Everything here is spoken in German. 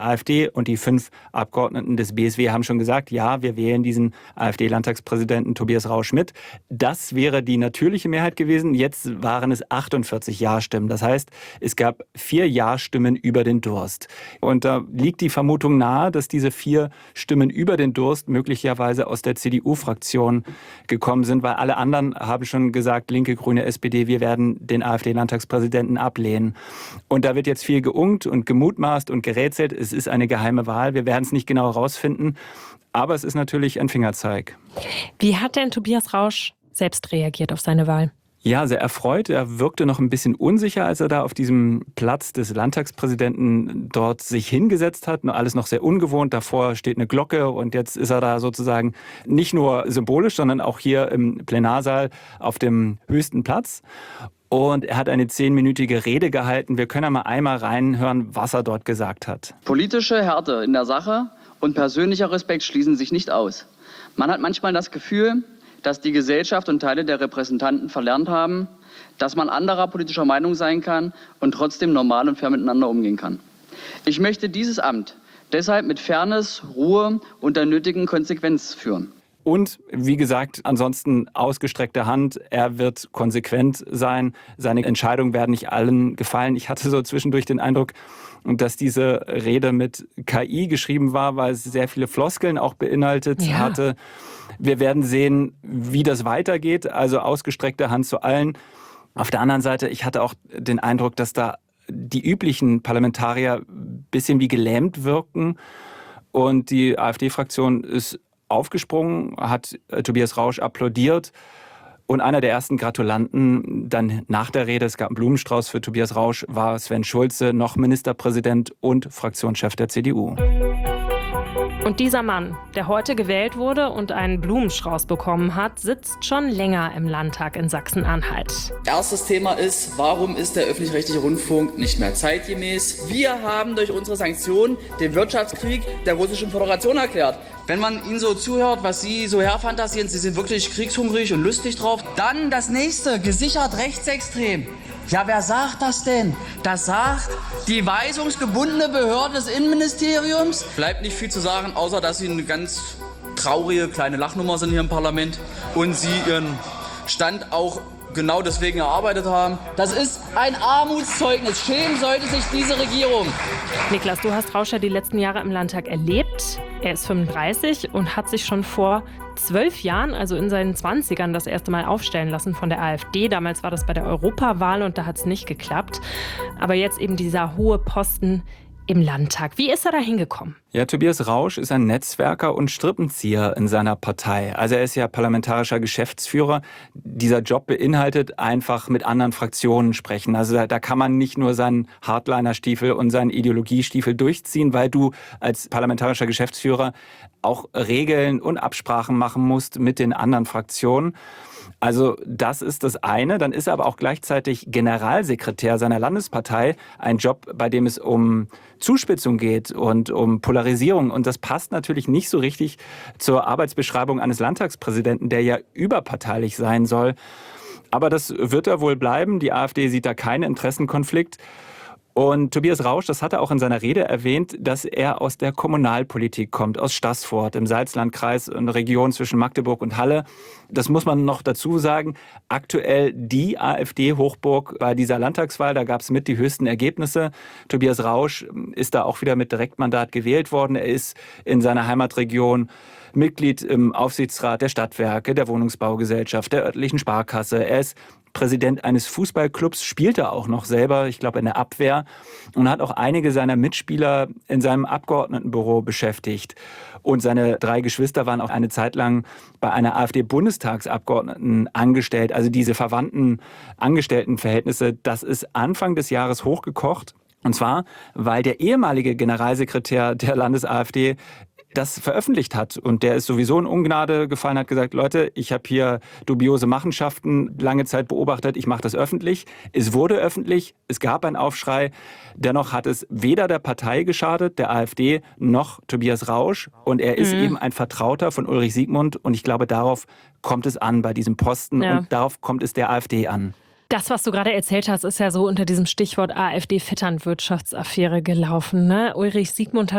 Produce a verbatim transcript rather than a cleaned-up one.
AfD und die fünf Abgeordneten des B S W haben schon gesagt, ja, wir wählen diesen AfD-Landtagspräsidenten Tobias Rausch mit. Das wäre die natürliche Mehrheit gewesen. Jetzt waren es achtundvierzig Ja-Stimmen. Das heißt, es gab vier Ja-Stimmen über den Durst. Und da liegt die Vermutung nahe, dass diese vier Stimmen über den Durst möglicherweise aus der C D U-Fraktion gekommen sind, weil alle anderen haben schon gesagt, Linke, Grüne, S P D, wir werden den AfD-Landtagspräsidenten ablehnen. Und da wird jetzt viel geunkt und gemutmaßt und gerätselt. Es ist eine geheime Wahl. Wir werden es nicht genau herausfinden. Aber es ist natürlich ein Fingerzeig. Wie hat denn Tobias Rausch selbst reagiert auf seine Wahl? Ja, sehr erfreut. Er wirkte noch ein bisschen unsicher, als er da auf diesem Platz des Landtagspräsidenten dort sich hingesetzt hat. Alles noch sehr ungewohnt. Davor steht eine Glocke und jetzt ist er da sozusagen nicht nur symbolisch, sondern auch hier im Plenarsaal auf dem höchsten Platz. Und er hat eine zehnminütige Rede gehalten. Wir können mal einmal reinhören, was er dort gesagt hat. Politische Härte in der Sache und persönlicher Respekt schließen sich nicht aus. Man hat manchmal das Gefühl, dass die Gesellschaft und Teile der Repräsentanten verlernt haben, dass man anderer politischer Meinung sein kann und trotzdem normal und fair miteinander umgehen kann. Ich möchte dieses Amt deshalb mit Fairness, Ruhe und der nötigen Konsequenz führen. Und wie gesagt, ansonsten ausgestreckte Hand. Er wird konsequent sein. Seine Entscheidungen werden nicht allen gefallen. Ich hatte so zwischendurch den Eindruck, dass diese Rede mit K I geschrieben war, weil es sehr viele Floskeln auch beinhaltet ja. hatte. Wir werden sehen, wie das weitergeht. Also ausgestreckte Hand zu allen. Auf der anderen Seite, ich hatte auch den Eindruck, dass da die üblichen Parlamentarier ein bisschen wie gelähmt wirken. Und die AfD-Fraktion ist aufgesprungen, hat Tobias Rausch applaudiert. Und einer der ersten Gratulanten dann nach der Rede, es gab einen Blumenstrauß für Tobias Rausch, war Sven Schulze, noch Ministerpräsident und Fraktionschef der C D U. Und dieser Mann, der heute gewählt wurde und einen Blumenstrauß bekommen hat, sitzt schon länger im Landtag in Sachsen-Anhalt. Erstes Thema ist, warum ist der öffentlich-rechtliche Rundfunk nicht mehr zeitgemäß? Wir haben durch unsere Sanktionen den Wirtschaftskrieg der Russischen Föderation erklärt. Wenn man Ihnen so zuhört, was Sie so herfantasieren, Sie sind wirklich kriegshungrig und lustig drauf. Dann das nächste, gesichert rechtsextrem. Ja, wer sagt das denn? Das sagt die weisungsgebundene Behörde des Innenministeriums. Bleibt nicht viel zu sagen, außer dass Sie eine ganz traurige kleine Lachnummer sind hier im Parlament und Sie Ihren Stand auch genau deswegen erarbeitet haben. Das ist ein Armutszeugnis. Schämen sollte sich diese Regierung. Niklas, du hast Rausch ja die letzten Jahre im Landtag erlebt. Er ist fünfunddreißig und hat sich schon vor zwölf Jahren, also in seinen Zwanzigern, das erste Mal aufstellen lassen von der AfD. Damals war das bei der Europawahl und da hat es nicht geklappt. Aber jetzt eben dieser hohe Posten im Landtag. Wie ist er da hingekommen? Ja, Tobias Rausch ist ein Netzwerker und Strippenzieher in seiner Partei. Also er ist ja parlamentarischer Geschäftsführer. Dieser Job beinhaltet einfach mit anderen Fraktionen sprechen. Also da, da kann man nicht nur seinen Hardliner-Stiefel und seinen Ideologiestiefel durchziehen, weil du als parlamentarischer Geschäftsführer auch Regeln und Absprachen machen musst mit den anderen Fraktionen. Also das ist das eine. Dann ist er aber auch gleichzeitig Generalsekretär seiner Landespartei. Ein Job, bei dem es um Zuspitzung geht und um Polarisierung. Und das passt natürlich nicht so richtig zur Arbeitsbeschreibung eines Landtagspräsidenten, der ja überparteilich sein soll. Aber das wird er wohl bleiben. Die AfD sieht da keinen Interessenkonflikt. Und Tobias Rausch, das hat er auch in seiner Rede erwähnt, dass er aus der Kommunalpolitik kommt, aus Staßfurt im Salzlandkreis, eine Region zwischen Magdeburg und Halle. Das muss man noch dazu sagen. Aktuell die AfD-Hochburg bei dieser Landtagswahl, da gab es mit die höchsten Ergebnisse. Tobias Rausch ist da auch wieder mit Direktmandat gewählt worden. Er ist in seiner Heimatregion Mitglied im Aufsichtsrat der Stadtwerke, der Wohnungsbaugesellschaft, der örtlichen Sparkasse. Er ist Präsident eines Fußballclubs, spielte auch noch selber, ich glaube in der Abwehr, und hat auch einige seiner Mitspieler in seinem Abgeordnetenbüro beschäftigt. Und seine drei Geschwister waren auch eine Zeit lang bei einer AfD-Bundestagsabgeordneten angestellt. Also diese verwandten Angestelltenverhältnisse, das ist Anfang des Jahres hochgekocht. Und zwar, weil der ehemalige Generalsekretär der Landes-AfD das veröffentlicht hat. Und der ist sowieso in Ungnade gefallen, hat gesagt, Leute, ich habe hier dubiose Machenschaften lange Zeit beobachtet, ich mache das öffentlich. Es wurde öffentlich, es gab einen Aufschrei. Dennoch hat es weder der Partei geschadet, der AfD, noch Tobias Rausch. Und er ist mhm. eben ein Vertrauter von Ulrich Siegmund. Und ich glaube, darauf kommt es an bei diesem Posten. Ja. Und darauf kommt es der AfD an. Das, was du gerade erzählt hast, ist ja so unter diesem Stichwort AfD-Vetternwirtschaftsaffäre gelaufen. Ne? Ulrich Siegmund hat